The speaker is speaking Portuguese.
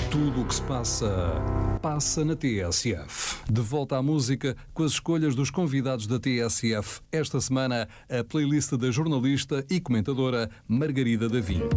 Tudo o que se passa na TSF. De volta à música com as escolhas dos convidados da TSF. Esta semana, a playlist da jornalista e comentadora Margarida Davim.